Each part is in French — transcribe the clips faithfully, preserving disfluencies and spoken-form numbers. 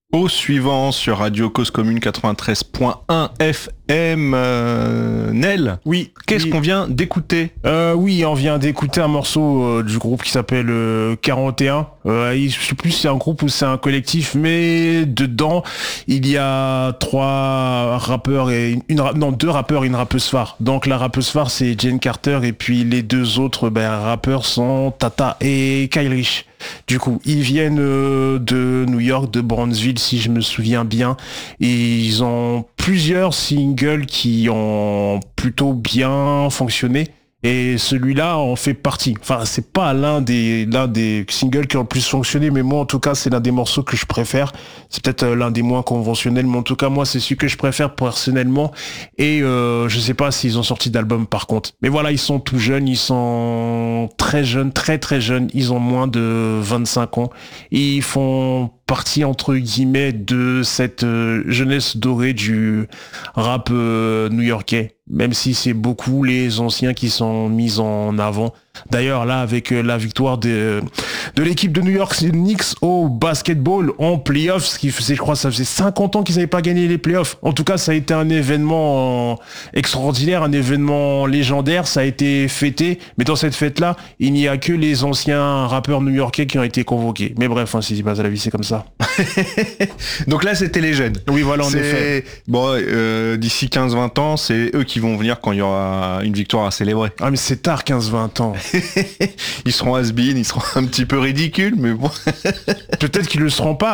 Au suivant sur Radio Cause Commune quatre-vingt-treize point un F M. euh, Nel, Oui. qu'est-ce oui. qu'on vient d'écouter? Euh, oui, on vient d'écouter un morceau euh, du groupe qui s'appelle euh, quarante et un. Euh, je sais plus si c'est un groupe ou c'est un collectif, mais dedans, il y a trois rappeurs et une, une ra- non, deux rappeurs et une rappeuse phare. Donc la rappeuse phare, c'est Jane Carter et puis les deux autres ben, rappeurs sont Tata et Kyle Rich. Du coup, ils viennent euh, de New York, de Brownsville, si je me souviens bien. Et ils ont plusieurs singles qui ont plutôt bien fonctionné. Et celui-là en fait partie. Enfin, c'est pas l'un des, l'un des singles qui ont le plus fonctionné, mais moi, en tout cas, c'est l'un des morceaux que je préfère. C'est peut-être euh, l'un des moins conventionnels, mais en tout cas, moi, c'est celui que je préfère personnellement. Et euh, je sais pas s'ils ont sorti d'album par contre. Mais voilà, ils sont tout jeunes, ils sont très jeunes, très très jeunes. Ils ont moins de vingt-cinq ans. Et ils font partie, entre guillemets, de cette euh, jeunesse dorée du rap euh, new-yorkais. Même si c'est beaucoup les anciens qui sont mis en avant. D'ailleurs, là, avec euh, la victoire de, de l'équipe de New York Knicks au basketball en playoffs, ce qui faisait, je crois, ça faisait cinquante ans qu'ils n'avaient pas gagné les playoffs. En tout cas, ça a été un événement euh, extraordinaire, un événement légendaire. Ça a été fêté. Mais dans cette fête-là, il n'y a que les anciens rappeurs new-yorkais qui ont été convoqués. Mais bref, hein, si c'est pas la vie, c'est comme ça. Donc là, c'était les jeunes. Oui, voilà, en C'est- effet. Bon, euh, d'ici quinze vingt ans, c'est eux qui vont venir quand il y aura une victoire à célébrer. Ah, mais c'est tard, quinze vingt ans. Ils seront has-been, ils seront un petit peu ridicules, mais bon. Peut-être qu'ils le seront pas,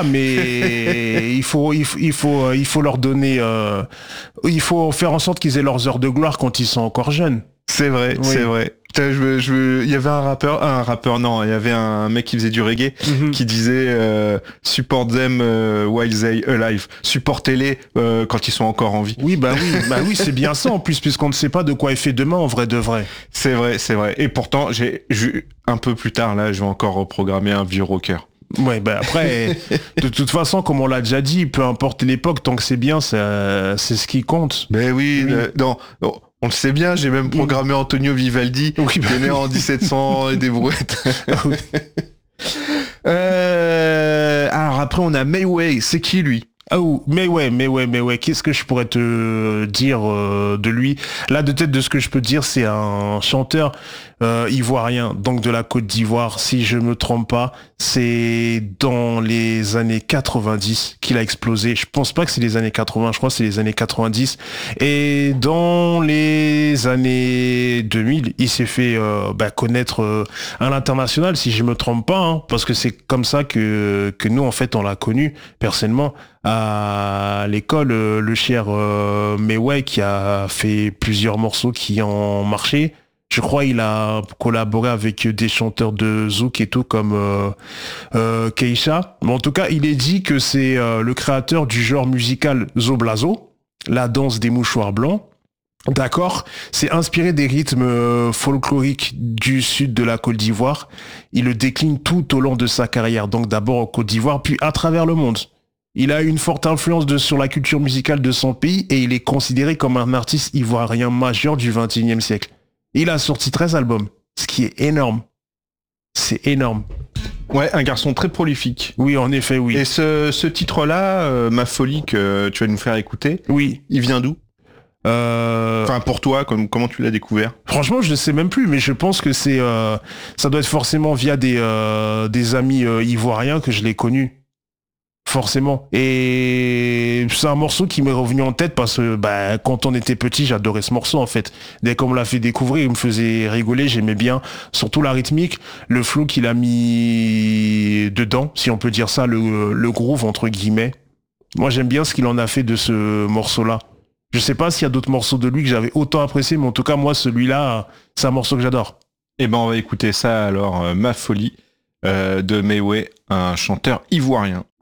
mais il faut, il faut, il faut, il faut leur donner, euh, il faut faire en sorte qu'ils aient leurs heures de gloire quand ils sont encore jeunes. C'est vrai, Oui. c'est vrai. Putain, je, veux- je, veux- il y avait un rappeur, ah, un rappeur, non, il y avait un mec qui faisait du reggae, Mhm. qui disait euh, support them euh, while they alive. Supportez-les euh, quand ils sont encore en vie. Oui, bah oui, bah oui, c'est bien ça en plus, puisqu'on ne sait pas de quoi est fait demain en vrai de vrai. C'est vrai, c'est vrai. Et pourtant, j'ai, j'ai- un peu plus tard, là, je vais encore reprogrammer un vieux rocker. Ouais, bah après, de toute façon, comme on l'a déjà dit, peu importe l'époque, tant que c'est bien, ça- c'est ce qui compte. Mais oui, Oui. euh, non, non, on le sait bien, j'ai même programmé Antonio Vivaldi, Oui, bah qui est né oui. en dix-sept cents et des brouettes. Euh, alors après, on a Mayway, c'est qui lui? Ah ou- mais ouais, mais ouais, mais ouais, qu'est-ce que je pourrais te dire euh, de lui? Là, de tête de ce que je peux te dire, c'est un chanteur euh, ivoirien, donc de la Côte d'Ivoire, si je me trompe pas. C'est dans les années quatre-vingt-dix qu'il a explosé. Je pense pas que c'est les années quatre-vingts, je crois que c'est les années quatre-vingt-dix. Et dans les années deux mille, il s'est fait euh, bah, connaître euh, à l'international, si je me trompe pas, hein, parce que c'est comme ça que, que nous, en fait, on l'a connu personnellement à l'école, euh, le cher euh, Mayway qui a fait plusieurs morceaux qui ont marché. Je crois il a collaboré avec des chanteurs de zouk et tout comme euh, euh, Keisha. Mais en tout cas, il est dit que c'est euh, le créateur du genre musical Zoblazo, la danse des mouchoirs blancs. D'accord, c'est inspiré des rythmes euh, folkloriques du sud de la Côte d'Ivoire. Il le décline tout au long de sa carrière, donc d'abord en Côte d'Ivoire, puis à travers le monde. Il a une forte influence de, sur la culture musicale de son pays et il est considéré comme un artiste ivoirien majeur du vingt et unième siècle. Il a sorti treize albums, ce qui est énorme. C'est énorme. Ouais, un garçon très prolifique. Oui, en effet, oui. Et ce, ce titre-là, euh, Ma folie, que tu vas nous faire écouter, Oui. il vient d'où? Euh, Enfin, pour toi, comme, comment tu l'as découvert? franchement, je ne sais même plus, mais je pense que c'est, euh, ça doit être forcément via des, euh, des amis euh, ivoiriens que je l'ai connu. Forcément. Et c'est un morceau qui m'est revenu en tête parce que bah, quand on était petit, j'adorais ce morceau en fait. Dès qu'on me l'a fait découvrir, il me faisait rigoler, j'aimais bien. Surtout la rythmique, le flow qu'il a mis dedans, si on peut dire ça, le, le groove entre guillemets. Moi j'aime bien ce qu'il en a fait de ce morceau-là. Je sais pas s'il y a d'autres morceaux de lui que j'avais autant apprécié, mais en tout cas moi celui-là, c'est un morceau que j'adore. Eh ben, on va écouter ça alors, euh, Ma folie, euh, de Mayway, un chanteur ivoirien.